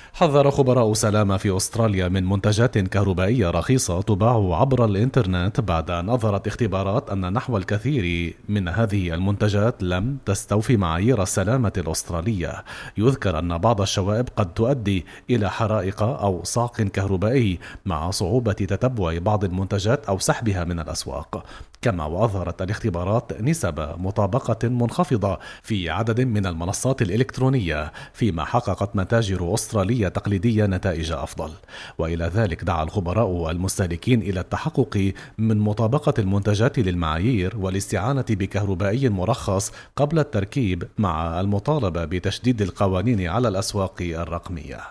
حذر خبراء سلامة في أستراليا من منتجات كهربائية رخيصة تباع عبر الإنترنت بعد أن أظهرت اختبارات أن نحو الكثير من هذه المنتجات لم تستوفي معايير السلامة الأسترالية. يذكر أن بعض الشوائب قد تؤدي إلى حرائق أو صعق كهربائي مع صعوبة تتبع بعض المنتجات أو سحبها من الأسواق. كما وأظهرت الاختبارات نسب مطابقة منخفضة في عدد من المنصات الإلكترونية، فيما حققت متاجر أسترالية تقليدية نتائج أفضل. وإلى ذلك دعا الخبراء المستهلكين إلى التحقق من مطابقة المنتجات للمعايير والاستعانة بكهربائي مرخص قبل التركيب، مع المطالبة بتشديد القوانين على الأسواق الرقمية.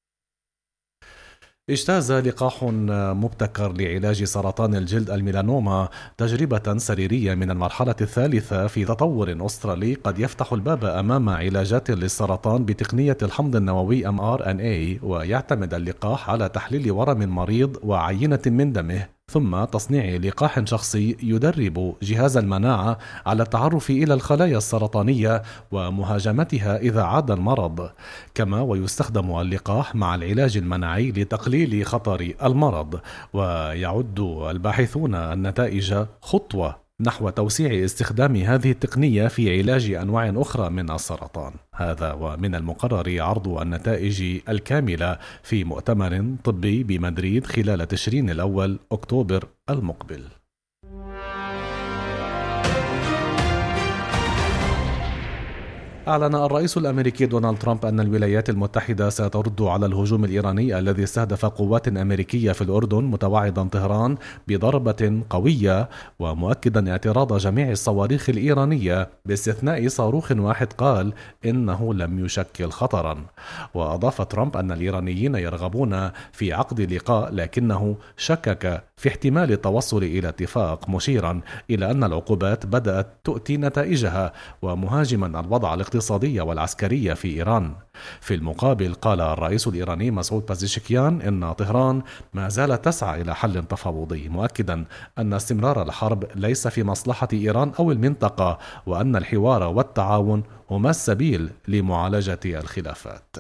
اجتاز لقاح مبتكر لعلاج سرطان الجلد الميلانوما تجربة سريرية من المرحلة الثالثة في تطور أسترالي قد يفتح الباب أمام علاجات للسرطان بتقنية الحمض النووي mRNA. ويعتمد اللقاح على تحليل ورم المريض وعينة من دمه، ثم تصنيع لقاح شخصي يدرب جهاز المناعة على التعرف إلى الخلايا السرطانية ومهاجمتها إذا عاد المرض. كما ويستخدم اللقاح مع العلاج المناعي لتقليل خطر المرض. ويعد الباحثون النتائج خطوة نحو توسيع استخدام هذه التقنية في علاج أنواع أخرى من السرطان. هذا ومن المقرر عرض النتائج الكاملة في مؤتمر طبي بمدريد خلال تشرين الأول أكتوبر المقبل. أعلن الرئيس الأمريكي دونالد ترامب أن الولايات المتحدة سترد على الهجوم الإيراني الذي استهدف قوات أمريكية في الأردن، متوعدا طهران بضربة قوية، ومؤكدا اعتراض جميع الصواريخ الإيرانية باستثناء صاروخ واحد قال إنه لم يشكل خطرا. وأضاف ترامب أن الإيرانيين يرغبون في عقد لقاء، لكنه شكك في احتمال التوصل إلى اتفاق، مشيرا إلى أن العقوبات بدأت تؤتي نتائجها، ومهاجما الوضع الاقتصادية والعسكرية في إيران. في المقابل قال الرئيس الإيراني مسعود بازيشكيان إن طهران ما زالت تسعى إلى حل تفاوضي، مؤكدا أن استمرار الحرب ليس في مصلحة إيران أو المنطقة، وأن الحوار والتعاون هما السبيل لمعالجة الخلافات.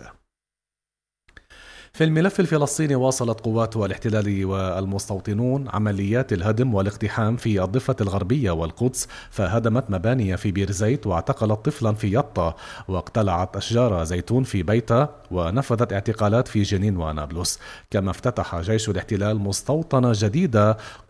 في الملف الفلسطيني، واصلت قوات الاحتلال والمستوطنون عمليات الهدم والاقتحام في الضفة الغربية والقدس، فهدمت مباني في بير زيت، واعتقلت طفلا في يطا، واقتلعت أشجار زيتون في بيتا، ونفذت اعتقالات في جنين ونابلس. كما افتتح جيش الاحتلال مستوطنة جديدة